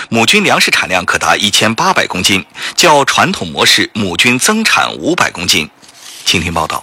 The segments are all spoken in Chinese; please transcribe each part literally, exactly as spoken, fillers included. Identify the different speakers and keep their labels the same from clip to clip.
Speaker 1: 母菌粮食产量可达一千八百公斤，较传统模式母菌增产五百公斤。请听报道。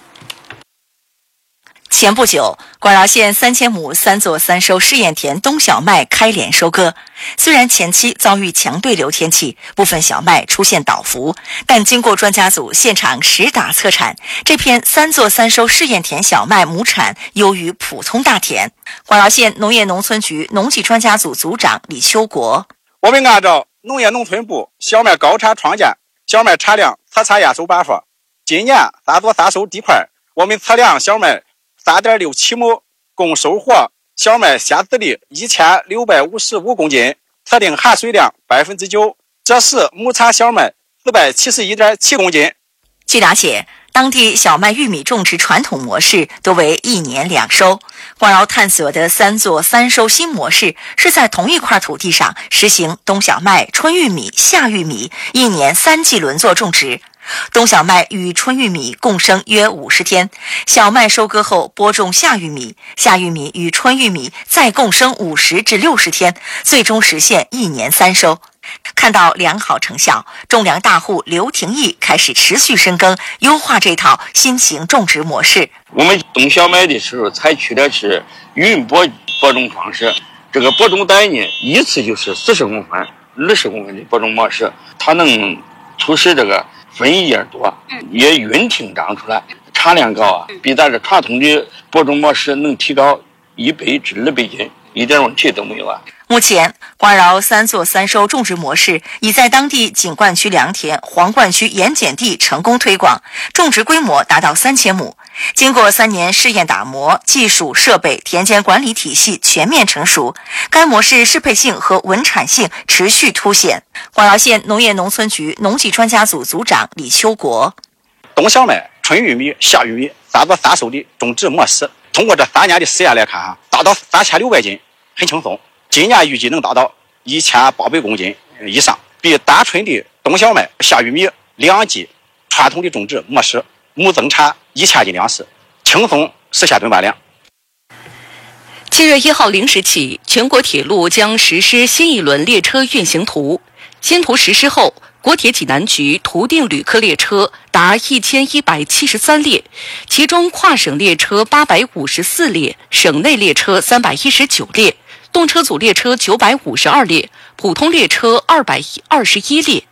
Speaker 2: 前不久，广饶县三千亩三座三收试验田冬小麦开镰收割。虽然前期遭遇强对流天气，部分小麦出现倒伏，但经过专家组现场实打测产，这片三座三收试验田小麦亩产优于普通大田。广饶县农业农村局农技专家组组长李修国：
Speaker 3: 我们按照农业农村部小麦高产创建小麦产量测查验收办法，今年三座三收地块，我们测量小麦三点六七亩，共收获小麦鲜籽粒一千六百五十五公斤，测定含水量百分之九，这时亩产小麦四百七十一点七公斤。
Speaker 2: 据了解，当地小麦、玉米种植传统模式多为一年两收。广饶探索的三座三收新模式是在同一块土地上实行冬小麦、春玉米、夏玉米一年三季轮作种植。冬小麦与春玉米共生约五十天，小麦收割后播种夏玉米，夏玉米与春玉米再共生五十至六十天，最终实现一年三收。看到良好成效，种粮大户刘廷义开始持续深耕，优化这套新型种植模式。
Speaker 4: 我们冬小麦的时候采取的是云播播种方式，这个播种带呢，一次就是四十公分、二十公分的播种模式，它能促使这个分叶多，也匀挺长出来，产量高啊，比咱这传统的播种模式能提高一倍至二倍斤，一点问题都没有啊。
Speaker 2: 目前，广饶三座三收种植模式已在当地景冠区良田、黄冠区盐碱地成功推广，种植规模达到三千亩。经过三年试验打磨，技术设备、田间管理体系全面成熟，该模式适配性和稳产性持续凸显。广饶县农业农村局农技专家组组长李修国：
Speaker 3: 冬小麦、春玉米、夏玉米三座三收的种植模式，通过这三年的实验来看啊，达到三千六百斤，很轻松。今年预计能达到一千八百公斤以上，比单纯的冬小麦、夏玉米两季传统的种植模式亩增产一千斤粮食，轻松实现吨半粮。
Speaker 5: 七月一号零时起，全国铁路将实施新一轮列车运行图。新图实施后，国铁济南局图定旅客列车达一千一百七十三列，其中跨省列车八百五十四列，省内列车三百一十九列，动车组列车九百五十二列，普通列车二百二十一列。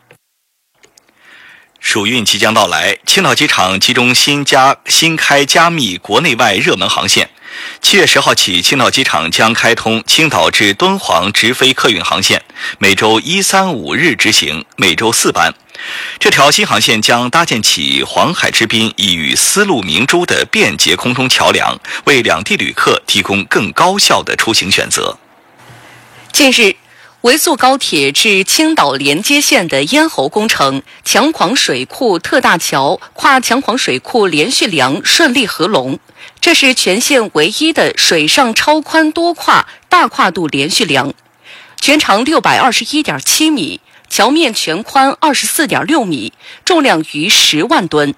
Speaker 1: 暑运即将到来，青岛机场集中新加新开加密国内外热门航线。七月十号起，青岛机场将开通青岛至敦煌直飞客运航线，每周一、三、五日执行，每周四班。这条新航线将搭建起黄海之滨已与丝路明珠的便捷空中桥梁，为两地旅客提供更高效的出行选择。
Speaker 5: 近日，维速高铁至青岛连接线的咽喉工程强광水库特大桥跨强광水库连续梁顺利合龙，这是全县唯一的水上超宽多跨大跨度连续梁，全长六百二十一点七米，桥面全宽二十四点六米，重量逾十万吨。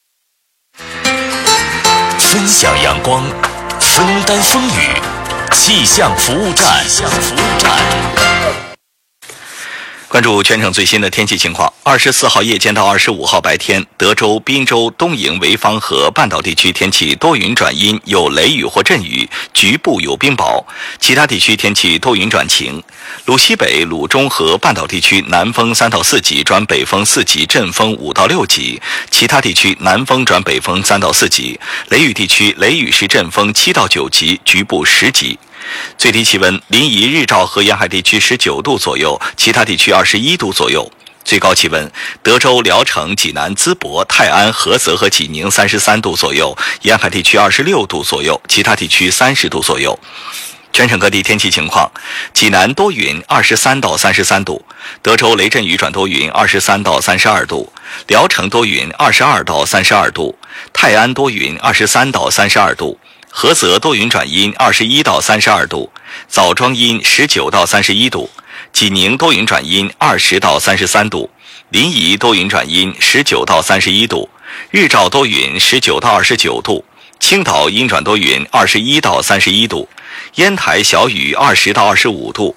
Speaker 6: 分享阳光，分担风雨，气象服务站。气象服务站。
Speaker 1: 关注全省最新的天气情况。二十四号夜间到二十五号白天，德州、滨州、东营、潍坊和半岛地区天气多云转阴，有雷雨或阵雨，局部有冰雹；其他地区天气多云转晴。鲁西北、鲁中和半岛地区南风三到四级转北风四级，阵风五到六级；其他地区南风转北风三到四级。雷雨地区雷雨时阵风七到九级，局部十级。最低气温，临沂、日照和沿海地区十九度左右，其他地区二十一度左右。最高气温，德州、聊城、济南、淄博、泰安、菏泽和济宁三十三度左右，沿海地区二十六度左右，其他地区三十度左右。全省各地天气情况：济南多云，二十三到三十三度；德州雷阵雨转多云，二十三到三十二度；聊城多云，二十二到三十二度；泰安多云，二十三到三十二度；菏泽多云转阴，二十一到三十二度；枣庄阴，十九到三十一度；济宁多云转阴，二十到三十三度；临沂多云转阴，十九到三十一度；日照多云，十九到二十九度；青岛阴转多云，二十一到三十一度；烟台小雨，二十到二十五度；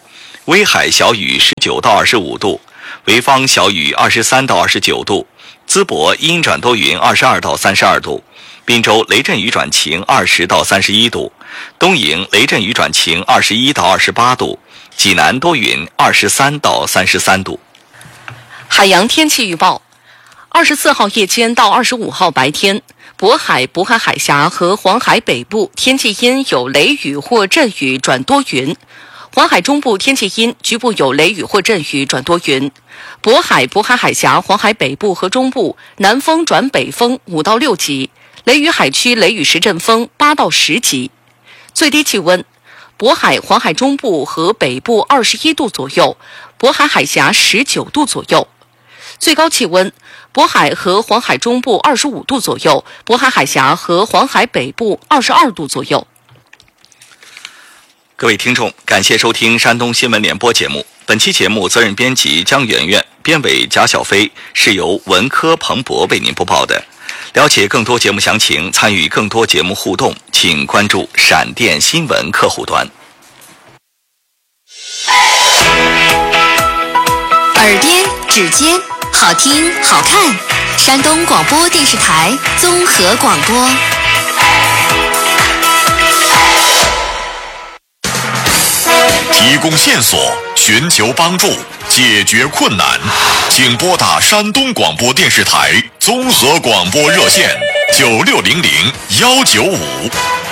Speaker 1: 威海小雨十九到二十五度，潍坊小雨二十三到二十九度，淄博阴转多云二十二到三十二度，滨州雷阵雨转晴二十到三十一度，东营雷阵雨转晴二十一到二十八度，济南多云二十三到三十三度。
Speaker 5: 海洋天气预报：二十四号夜间到二十五号白天，渤海、渤海海峡和黄海北部天气阴，有雷雨或阵雨转多云；黄海中部天气阴，局部有雷雨或阵雨转多云。渤海、渤海海峡、黄海北部和中部南风转北风五到六级，雷雨海区雷雨时阵风八到十级。最低气温：渤海、黄海中部和北部二十一度左右，渤海海峡十九度左右。最高气温：渤海和黄海中部二十五度左右，渤海海峡和黄海北部二十二度左右。
Speaker 1: 各位听众，感谢收听山东新闻联播节目。本期节目责任编辑江媛媛，编委贾小飞，是由文科彭博为您播报的。了解更多节目详情，参与更多节目互动，请关注闪电新闻客户端。
Speaker 7: 耳边指尖好听好看，山东广播电视台综合广播。
Speaker 6: 提供线索，寻求帮助，解决困难，请拨打山东广播电视台综合广播热线九六零零幺九五